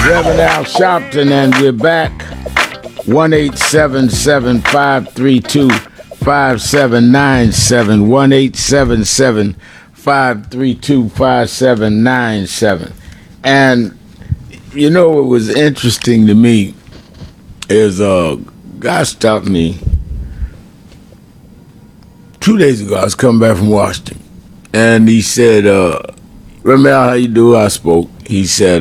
Reverend Al Sharpton, and we're back. 1-877-532-5797. 1-877-532-5797. And you know what was interesting to me is a guy stopped me 2 days ago. I was coming back from Washington, and he said, "Remember how you do?" I spoke. He said,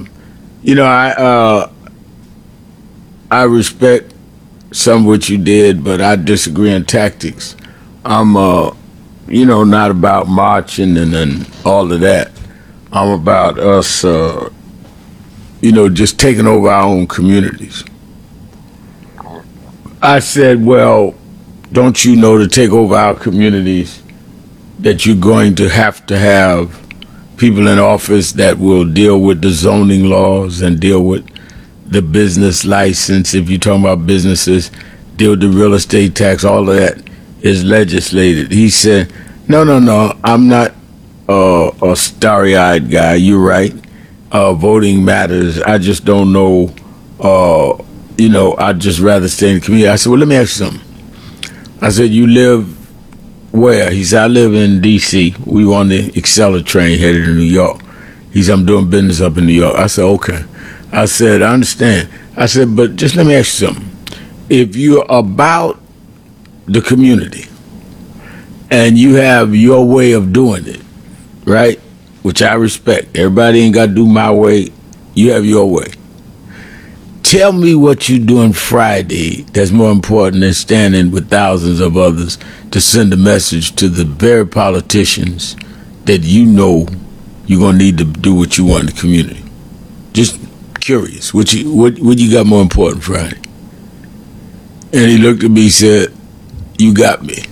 I respect some of what you did, but I disagree on tactics. I'm, not about marching and all of that. I'm about us, just taking over our own communities." I said, "Well, don't you know to take over our communities that you're going to have people in office that will deal with the zoning laws and deal with the business license? If you're talking about businesses, deal with the real estate tax, all of that is legislated." He said, No, I'm not a starry-eyed guy. You're right. Voting matters. I just don't know. I'd just rather stay in the community. I said, "Well, let me ask you something." I said, "You live where?" He said, "I live in D.C. We were on the Acela train headed to New York." He said, "I'm doing business up in New York." I said, "Okay." I said, "I understand." I said, "But just let me ask you something. If you're about the community and you have your way of doing it, right, which I respect, everybody ain't got to do my way, you have your way. Tell me what you're doing Friday that's more important than standing with thousands of others to send a message to the very politicians that you know you're going to need to do what you want in the community." Just curious, what you got more important Friday? And he looked at me and said, "You got me."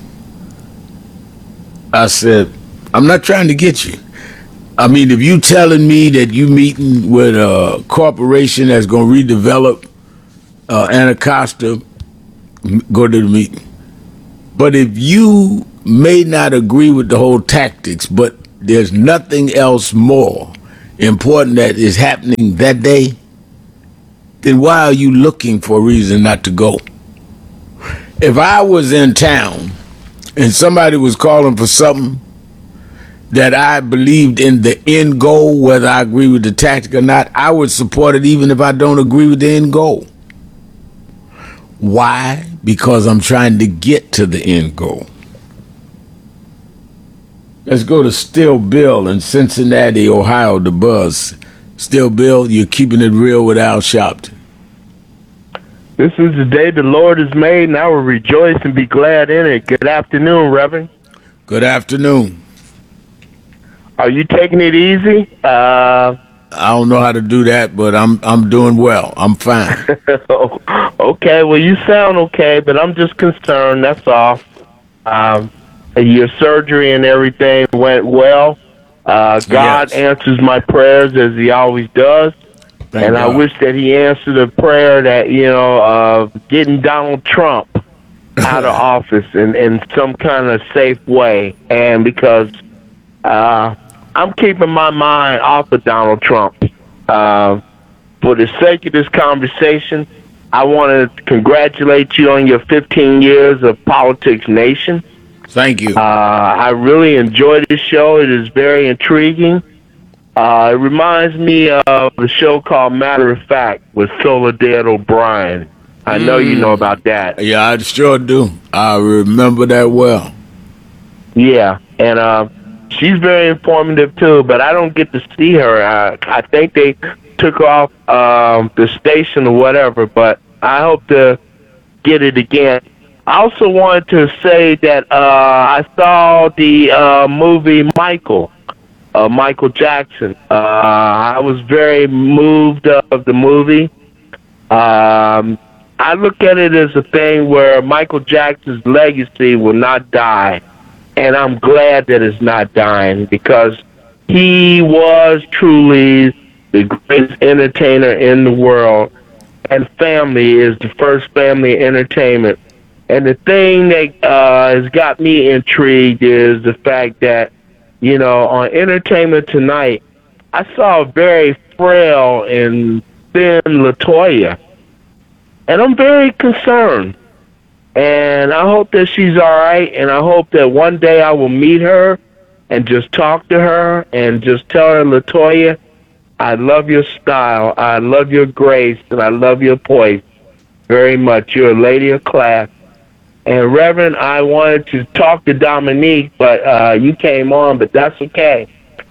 I said, "I'm not trying to get you. I mean, if you telling me that you meeting with a corporation that's going to redevelop Anacostia, go to the meeting. But if you may not agree with the whole tactics, but there's nothing else more important that is happening that day, then why are you looking for a reason not to go?" If I was in town and somebody was calling for something that I believed in the end goal, whether I agree with the tactic or not, I would support it even if I don't agree with the end goal. Why? Because I'm trying to get to the end goal. Let's go to Still Bill in Cincinnati, Ohio, the buzz. Still Bill, you're keeping it real with Al Sharpton. This is the day the Lord has made, and I will rejoice and be glad in it. Good afternoon, Reverend. Good afternoon. Are you taking it easy? I don't know how to do that, but I'm doing well. I'm fine. Okay, well, you sound okay, but I'm just concerned, that's all. Your surgery and everything went well. God answers my prayers as he always does. Thank God. I wish that he answered a prayer that, getting Donald Trump out of office in some kind of safe way. And because I'm keeping my mind off of Donald Trump. For the sake of this conversation, I want to congratulate you on your 15 years of Politics Nation. Thank you. I really enjoy this show. It is very intriguing. It reminds me of a show called Matter of Fact with Soledad O'Brien. I know you know about that. Yeah, I sure do. I remember that well. Yeah, and she's very informative too, but I don't get to see her. I think they took off the station or whatever, but I hope to get it again. I also wanted to say that I saw the movie Michael Jackson. I was very moved of the movie. I look at it as a thing where Michael Jackson's legacy will not die, and I'm glad that it's not dying because he was truly the greatest entertainer in the world, and family is the first family entertainment. And the thing that has got me intrigued is the fact that, on Entertainment Tonight, I saw a very frail and seeing Latoya, and I'm very concerned. And I hope that she's all right, and I hope that one day I will meet her and just talk to her and just tell her, Latoya, I love your style, I love your grace, and I love your poise very much. You're a lady of class. And Reverend, I wanted to talk to Dominique, but you came on, but that's okay.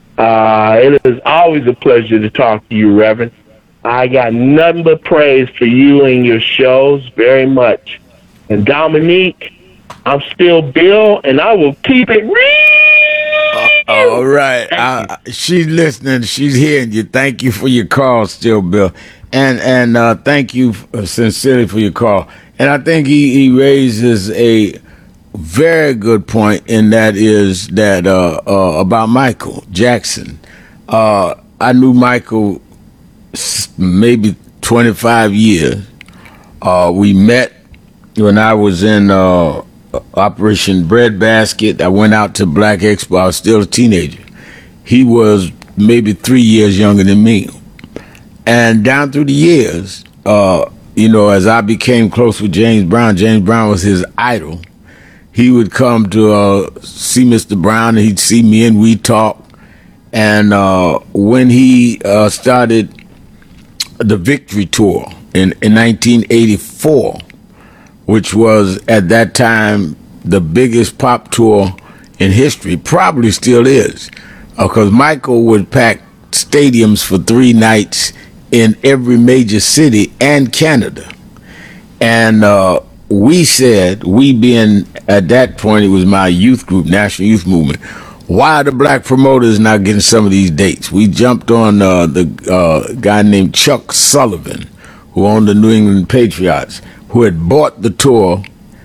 It is always a pleasure to talk to you, Reverend. I got nothing but praise for you and your shows very much. And Dominique, I'm still Bill, and I will keep it real. All right. She's listening. She's hearing you. Thank you for your call, still, Bill. And thank you sincerely for your call. And I think he raises a very good point, and that is that about Michael Jackson. I knew Michael maybe 25 years. We met when I was in Operation Breadbasket. I went out to Black Expo. I was still a teenager. He was maybe 3 years younger than me. And down through the years, as I became close with James Brown was his idol. He would come to see Mr. Brown, and he'd see me, and we'd talk. And when he started the Victory Tour in 1984, which was at that time the biggest pop tour in history, probably still is, because Michael would pack stadiums for 3 nights in every major city and Canada. And we said, we being at that point, it was my youth group, National Youth Movement, why are the black promoters not getting some of these dates? We jumped on the guy named Chuck Sullivan, who owned the New England Patriots, who had bought the tour,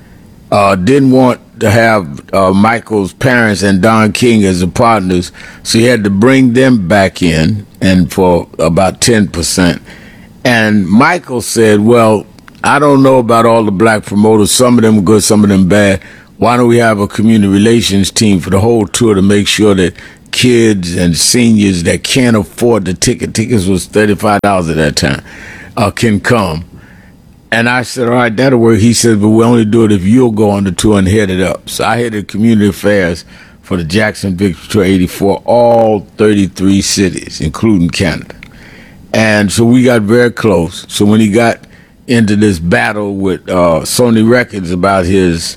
didn't want to have Michael's parents and Don King as the partners, so he had to bring them back in, and for about 10%. And Michael said, well, I don't know about all the black promoters. Some of them good, some of them bad. Why don't we have a community relations team for the whole tour to make sure that kids and seniors that can't afford the tickets was $35 at that time, can come. And I said, all right, that'll work. He said, but we only do it if you'll go on the tour and head it up. So I headed community affairs for the Jackson Victory Tour 84, all 33 cities, including Canada. And so we got very close. So when he got into this battle with Sony Records about his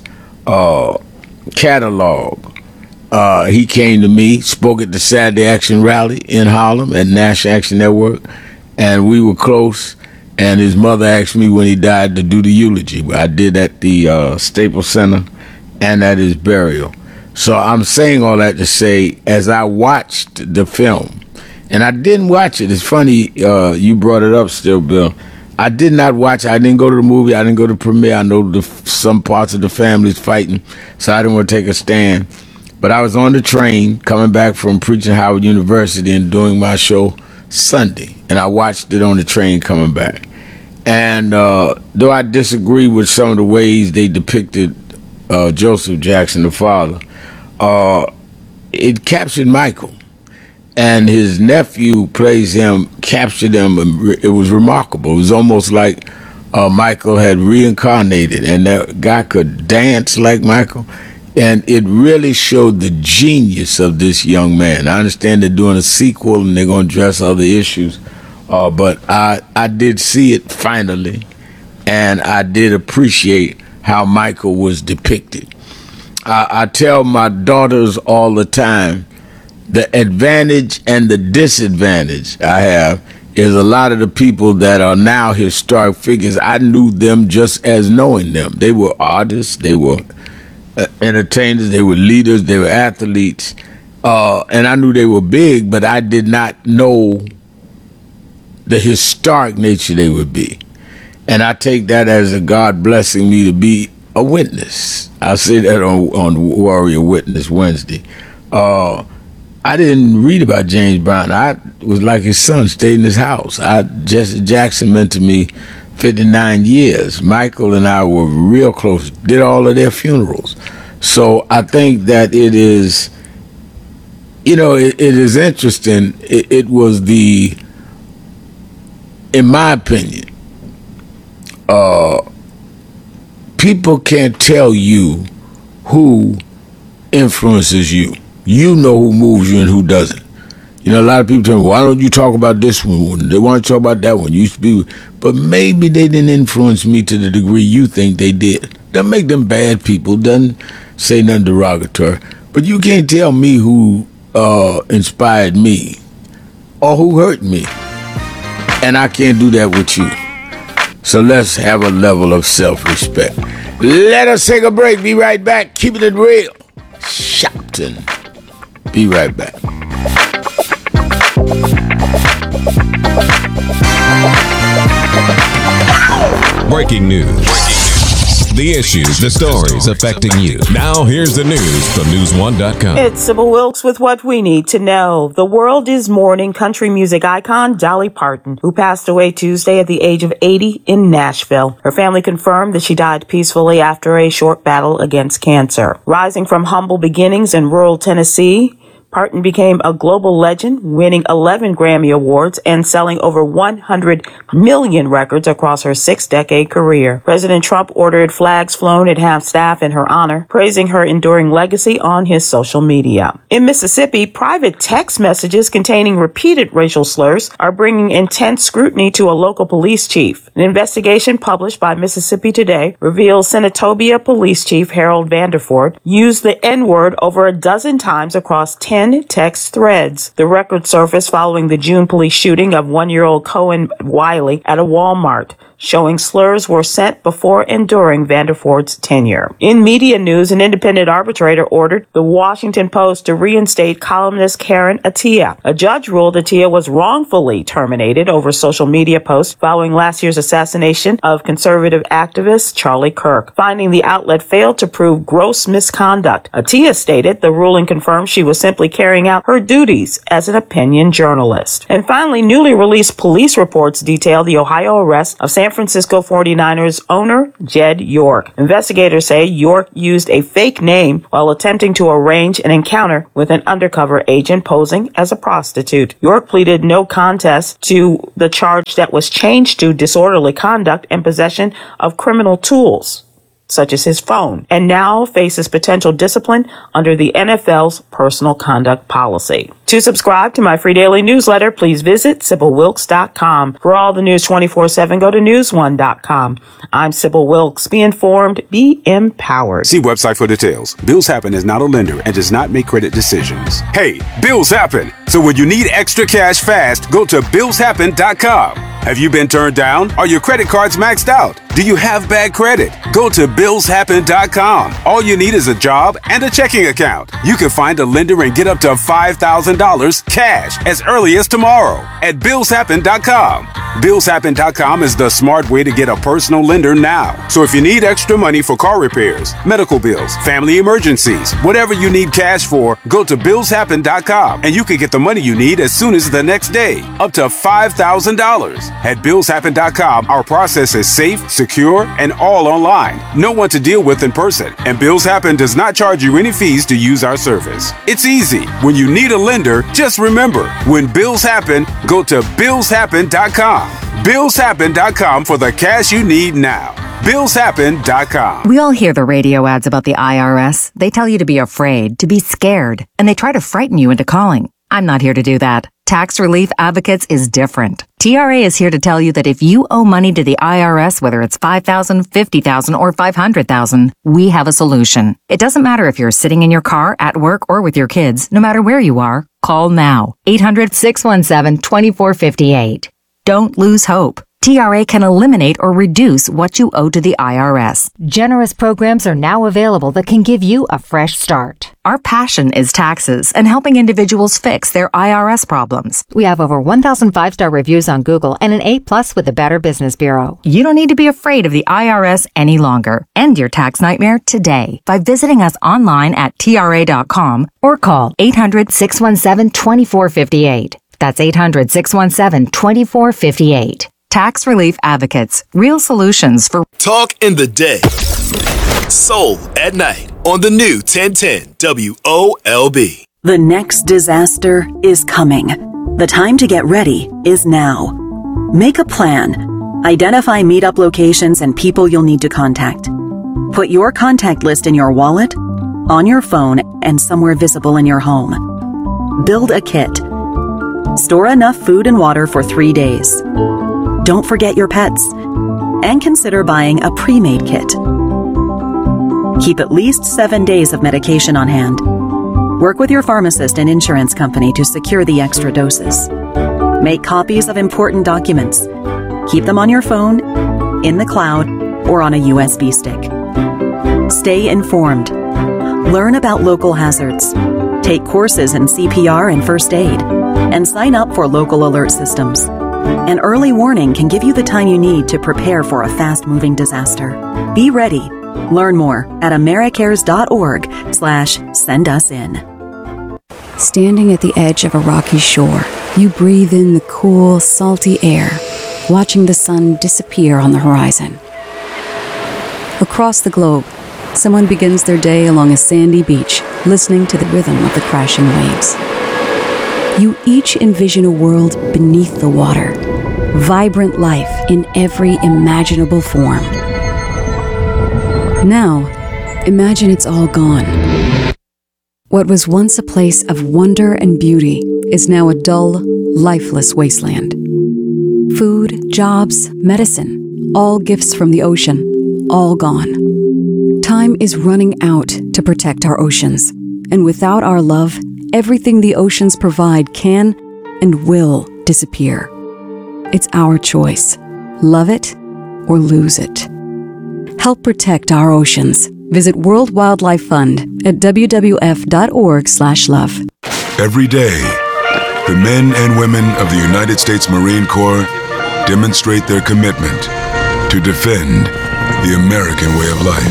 catalog, he came to me, spoke at the Saturday Action Rally in Harlem at National Action Network, and we were close. And his mother asked me when he died to do the eulogy. I did at the Staples Center and at his burial. So I'm saying all that to say, as I watched the film, and I didn't watch it. It's funny you brought it up still, Bill. I did not watch it. I didn't go to the movie. I didn't go to the premiere. I know some parts of the family's fighting, so I didn't want to take a stand. But I was on the train coming back from preaching at Howard University and doing my show Sunday, and I watched it on the train coming back. And though I disagree with some of the ways they depicted Joseph Jackson, the father, it captured Michael. And his nephew plays him, captured him. It was remarkable. It was almost like Michael had reincarnated, and that guy could dance like Michael. And it really showed the genius of this young man. I understand they're doing a sequel and they're going to address other issues. But I did see it finally, and I did appreciate how Michael was depicted. I tell my daughters all the time, the advantage and the disadvantage I have is a lot of the people that are now historic figures, I knew them just as knowing them. They were artists, they were entertainers, they were leaders, they were athletes, and I knew they were big, but I did not know the historic nature they would be. And I take that as a God blessing me to be a witness. I say that on Warrior Witness Wednesday. I didn't read about James Brown. I was like his son, stayed in his house. Jesse Jackson meant to me 59 years. Michael and I were real close, did all of their funerals. So I think that it is, it is interesting. It was the in my opinion, people can't tell you who influences you. You know who moves you and who doesn't. You know, a lot of people tell me, why don't you talk about this one? They want to talk about that one. You used to be, but maybe they didn't influence me to the degree you think they did. Doesn't make them bad people, doesn't say nothing derogatory. But you can't tell me who inspired me or who hurt me. And I can't do that with you. So let's have a level of self-respect. Let us take a break. Be right back. Keeping it real. Shopton. Be right back. Breaking news. The issues, the stories affecting you. Now here's the news from News1.com. It's Sybil Wilkes with what we need to know. The world is mourning country music icon Dolly Parton, who passed away Tuesday at the age of 80 in Nashville. Her family confirmed that she died peacefully after a short battle against cancer. Rising from humble beginnings in rural Tennessee, Parton became a global legend, winning 11 Grammy Awards and selling over 100 million records across her 6-decade career. President Trump ordered flags flown at half-staff in her honor, praising her enduring legacy on his social media. In Mississippi, private text messages containing repeated racial slurs are bringing intense scrutiny to a local police chief. An investigation published by Mississippi Today reveals Senatobia Police Chief Harold Vanderford used the N-word over a dozen times across 10 text threads. The record surfaced following the June police shooting of 1-year-old Cohen Wiley at a Walmart, showing slurs were sent before and during Vanderford's tenure. In media news, an independent arbitrator ordered the Washington Post to reinstate columnist Karen Attiah. A judge ruled Attiah was wrongfully terminated over social media posts following last year's assassination of conservative activist Charlie Kirk, finding the outlet failed to prove gross misconduct. Attiah stated the ruling confirmed she was simply carrying out her duties as an opinion journalist. And finally, newly released police reports detail the Ohio arrest of San Francisco 49ers owner Jed York. Investigators say York used a fake name while attempting to arrange an encounter with an undercover agent posing as a prostitute. York pleaded no contest to the charge that was changed to disorderly conduct and possession of criminal tools, such as his phone, and now faces potential discipline under the NFL's personal conduct policy. To subscribe to my free daily newsletter, please visit SybilWilkes.com. For all the news 24/7, go to News1.com. I'm Sybil Wilkes. Be informed, be empowered. See website for details. Bills Happen is not a lender and does not make credit decisions. Hey, bills happen. So when you need extra cash fast, go to BillsHappen.com. Have you been turned down? Are your credit cards maxed out? Do you have bad credit? Go to BillsHappen.com. All you need is a job and a checking account. You can find a lender and get up to $5,000 cash as early as tomorrow at BillsHappen.com. BillsHappen.com is the smart way to get a personal lender now. So if you need extra money for car repairs, medical bills, family emergencies, whatever you need cash for, go to BillsHappen.com and you can get the money you need as soon as the next day, up to $5,000. At BillsHappen.com, our process is safe, secure, and all online. No one to deal with in person. And Bills Happen does not charge you any fees to use our service. It's easy. When you need a lender, just remember, when bills happen, go to BillsHappen.com. BillsHappen.com for the cash you need now. BillsHappen.com. We all hear the radio ads about the IRS. They tell you to be afraid, to be scared, and they try to frighten you into calling. I'm not here to do that. Tax Relief Advocates is different. TRA is here to tell you that if you owe money to the IRS, whether it's $5,000, $50,000, or $500,000, we have a solution. It doesn't matter if you're sitting in your car, at work, or with your kids. No matter where you are, call now. 800-617-2458. Don't lose hope. TRA can eliminate or reduce what you owe to the IRS. Generous programs are now available that can give you a fresh start. Our passion is taxes and helping individuals fix their IRS problems. We have over 1,000 5-star reviews on Google and an A+ with the Better Business Bureau. You don't need to be afraid of the IRS any longer. End your tax nightmare today by visiting us online at TRA.com or call 800-617-2458. That's 800-617-2458. Tax Relief Advocates. Real solutions for talk in the day. Soul at night on the new 1010 WOLB. The next disaster is coming. The time to get ready is now. Make a plan. Identify meetup locations and people you'll need to contact. Put your contact list in your wallet, on your phone, and somewhere visible in your home. Build a kit. Store enough food and water for 3 days. Don't forget your pets. And consider buying a pre-made kit. Keep at least 7 days of medication on hand. Work with your pharmacist and insurance company to secure the extra doses. Make copies of important documents. Keep them on your phone, in the cloud, or on a USB stick. Stay informed. Learn about local hazards. Take courses in CPR and first aid. And sign up for local alert systems. An early warning can give you the time you need to prepare for a fast-moving disaster. Be ready. Learn more at americares.org/send-us-in. Standing at the edge of a rocky shore, you breathe in the cool, salty air, watching the sun disappear on the horizon. Across the globe, someone begins their day along a sandy beach, listening to the rhythm of the crashing waves. You each envision a world beneath the water, vibrant life in every imaginable form. Now, imagine it's all gone. What was once a place of wonder and beauty is now a dull, lifeless wasteland. Food, jobs, medicine, all gifts from the ocean, all gone. Time is running out to protect our oceans, and without our love, everything the oceans provide can and will disappear. It's our choice. Love it or lose it. Help protect our oceans. Visit World Wildlife Fund at wwf.org/love. Every day, the men and women of the United States Marine Corps demonstrate their commitment to defend the American way of life.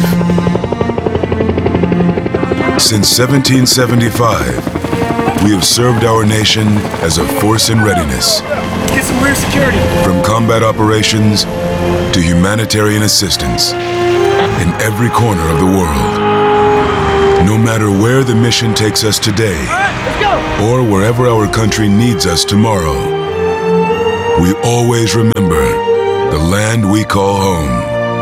Since 1775, we have served our nation as a force in readiness. Get some rear security. From combat operations to humanitarian assistance in every corner of the world. No matter where the mission takes us today, or wherever our country needs us tomorrow, we always remember the land we call home.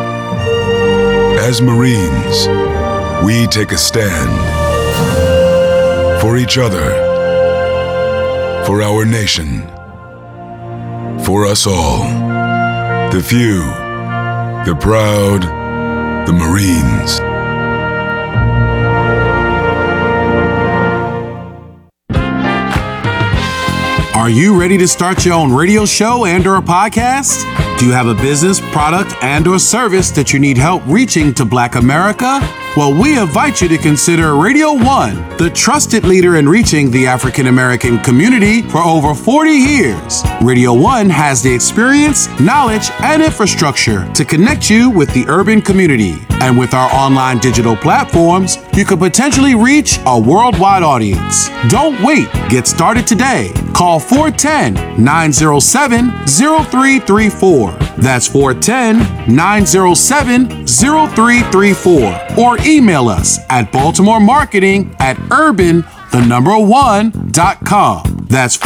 As Marines, we take a stand for each other, for our nation, for us all. The few, the proud, the Marines. Are you ready to start your own radio show and/or a podcast? Do you have a business, product, and/or service that you need help reaching to Black America? Well, we invite you to consider Radio One, the trusted leader in reaching the African American community for over 40 years. Radio One has the experience, knowledge, and infrastructure to connect you with the urban community. And with our online digital platforms, you could potentially reach a worldwide audience. Don't wait. Get started today. Call 410-907-0334. That's 410-907-0334. Or email us at baltimoremarketing@urban1.com. That's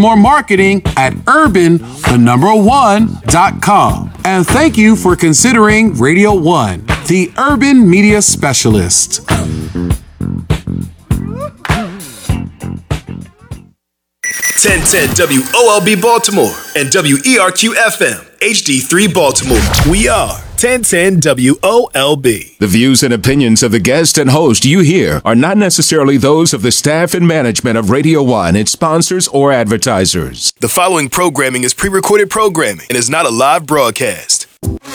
baltimoremarketing@urban1.com. And thank you for considering Radio One, the urban media specialist. 1010 WOLB Baltimore and WERQ FM HD3 Baltimore. We are 1010 WOLB. The views and opinions of the guest and host you hear are not necessarily those of the staff and management of Radio One, its sponsors, or advertisers. The following programming is pre-recorded programming and is not a live broadcast.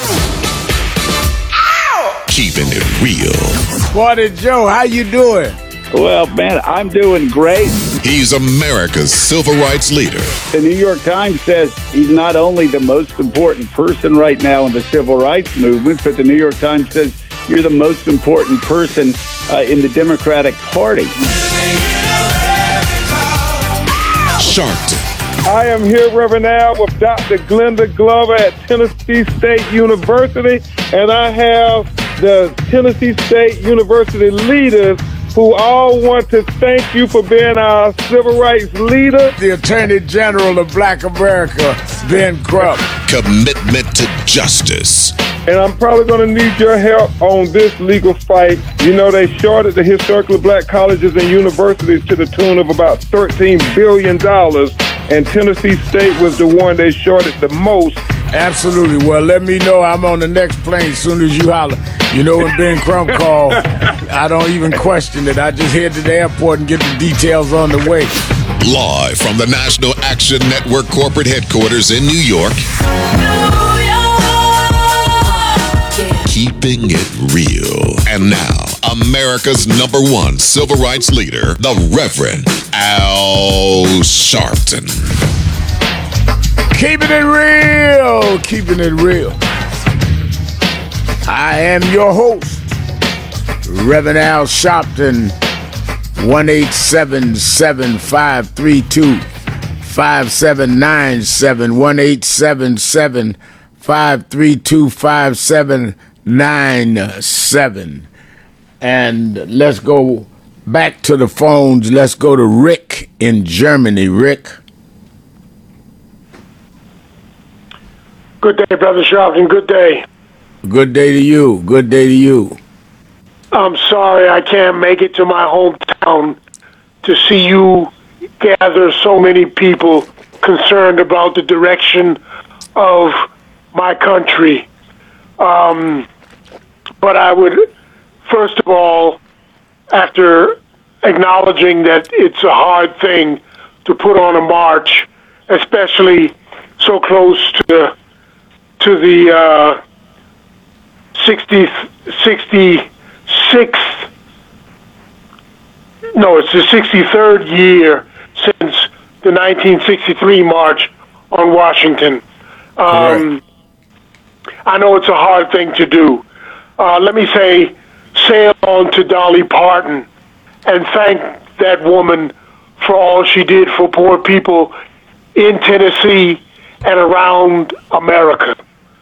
Keeping it real. Squatty Joe, how you doing? Well, man, I'm doing great. He's America's civil rights leader. The New York Times says he's not only the most important person right now in the civil rights movement, but the New York Times says you're the most important person in the Democratic Party. Sharpton. I am here, Reverend Al, with Dr. Glenda Glover at Tennessee State University, and I have the Tennessee State University leaders who all want to thank you for being our civil rights leader. The Attorney General of Black America, Ben Crump. Commitment to justice. And I'm probably going to need your help on this legal fight. You know, they shorted the historically black colleges and universities to the tune of about $13 billion, and Tennessee State was the one they shorted the most. Absolutely. Well, let me know. I'm on the next plane as soon as you holler. You know, when Ben Crump called, I don't even question it. I just head to the airport and get the details on the way. Live from the National Action Network corporate headquarters in New York. Keeping it real. And now, America's #1 civil rights leader, the Reverend Al Sharpton. Keeping it real. Keeping it real. I am your host, Reverend Al Sharpton. 1-877-532-5797. 1-877-532-5797. And let's go back to the phones. Let's go to Rick in Germany. Rick. Good day, Brother Sharpton. Good day. Good day to you. Good day to you. I'm sorry I can't make it to my hometown to see you gather so many people concerned about the direction of my country. But I would, first of all, after acknowledging that it's a hard thing to put on a march, especially so close to the 63rd year since the 1963 March on Washington. I know it's a hard thing to do. Let me say on to Dolly Parton and thank that woman for all she did for poor people in Tennessee and around America.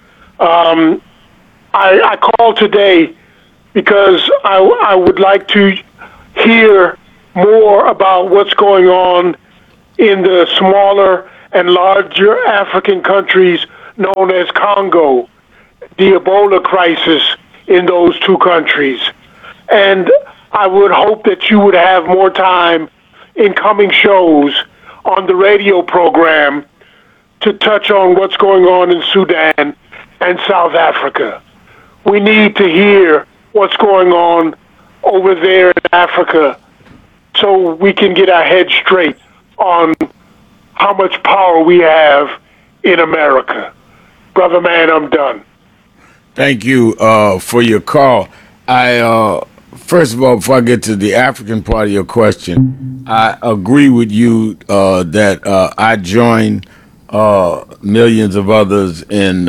I called today because I would like to hear more about what's going on in the smaller and larger African countries known as Congo, the Ebola crisis in those two countries. And I would hope that you would have more time in coming shows on the radio program to touch on what's going on in Sudan and South Africa. We need to hear what's going on over there in Africa so we can get our heads straight on how much power we have in America. Brother man, I'm done. Thank you for your call. First of all, before I get to the African part of your question, I agree with you that I join millions of others in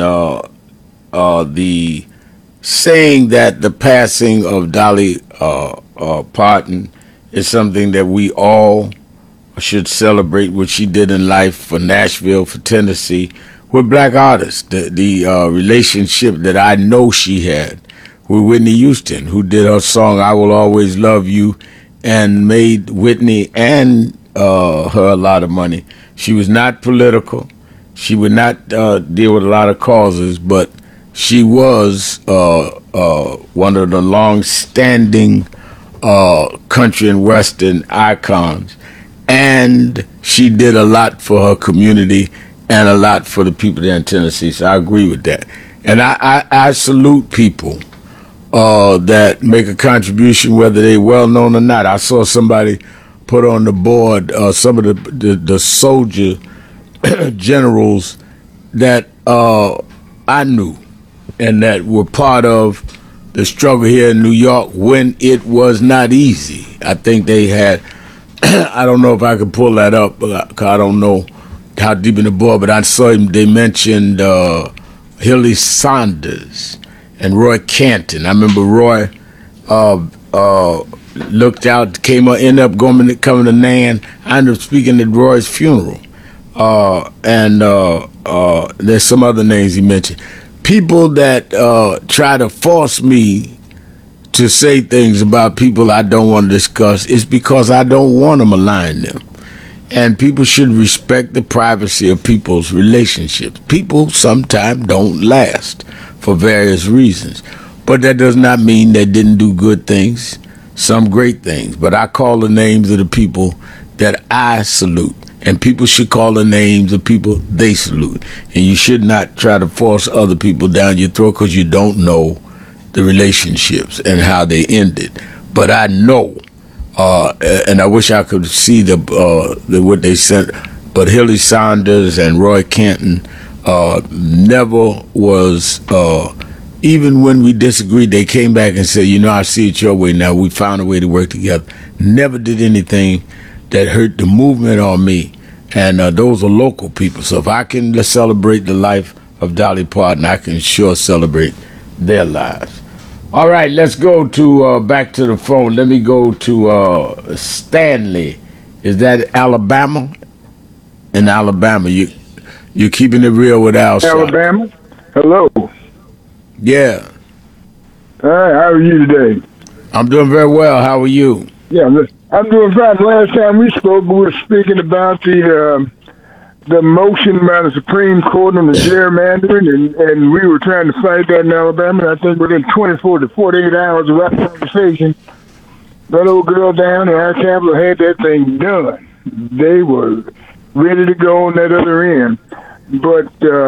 the saying that the passing of Dolly Parton is something that we all should celebrate, what she did in life for Nashville, for Tennessee, with black artists. The relationship that I know she had with Whitney Houston, who did her song "I Will Always Love You" and made Whitney and her a lot of money. She was not political. She would not deal with a lot of causes, but she was one of the long-standing country and western icons, and she did a lot for her community and a lot for the people there in Tennessee. So I agree with that, and I salute people that make a contribution, whether they're well known or not. I saw somebody put on the board some of the soldier generals that I knew and that were part of the struggle here in New York when it was not easy. I think they had, I don't know if I could pull that up, because I don't know how deep in the board, but I saw they mentioned Hilary Saunders and Roy Canton. I remember Roy looked out, ended up coming to Nan. I ended up speaking at Roy's funeral. And there's some other names he mentioned. People that try to force me to say things about people I don't want to discuss is because I don't want to malign them. And people should respect the privacy of people's relationships. People sometimes don't last for various reasons. But that does not mean they didn't do good things, some great things. But I call the names of the people that I salute. And people should call the names of people they salute. And you should not try to force other people down your throat because you don't know the relationships and how they ended. But I know, and I wish I could see what they sent, but Hillary Sanders and Roy Canton never was, even when we disagreed, they came back and said, I see it your way now. We found a way to work together. Never did anything that hurt the movement or me. And those are local people. So if I can celebrate the life of Dolly Parton, I can sure celebrate their lives. All right, let's go to back to the phone. Let me go to Stanley. Is that Alabama? In Alabama, you're keeping it real with Al. Alabama? Hello. Yeah. All right, how are you today? I'm doing very well. How are you? Yeah, I'm doing fine. Last time we spoke, we were speaking about the motion by the Supreme Court on the gerrymandering, and we were trying to fight that in Alabama. I think within 24 to 48 hours of that conversation, that old girl down in our capital had that thing done. They were ready to go on that other end. But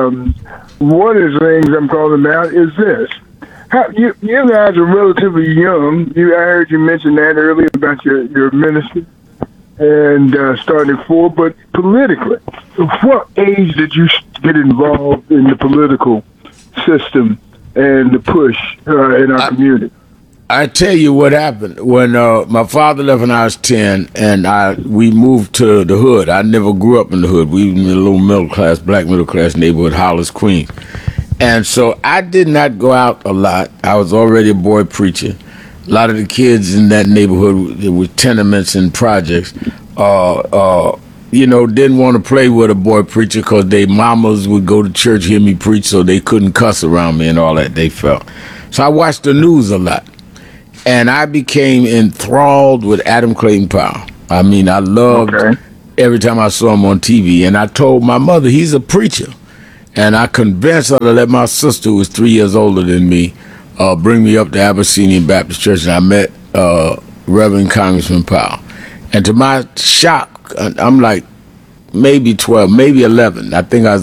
one of the things I'm calling about is this. You guys are relatively young. I heard you mention that earlier about your ministry and starting at 4. But politically, what age did you get involved in the political system and the push in our community? I tell you what happened. When my father left when I was 10, and we moved to the hood. I never grew up in the hood. We were in a little black middle class neighborhood, Hollis, Queens. And so I did not go out a lot. I was already a boy preacher. A lot of the kids in that neighborhood, there were tenements and projects, didn't want to play with a boy preacher because their mamas would go to church, hear me preach, so they couldn't cuss around me and all that, they felt. So I watched the news a lot. And I became enthralled with Adam Clayton Powell. I mean, I loved every time I saw him on TV. And I told my mother, he's a preacher. And I convinced her to let my sister, who was 3 years older than me, bring me up to Abyssinian Baptist Church. And I met Reverend Congressman Powell. And to my shock, I'm like maybe 12, maybe 11. I think I was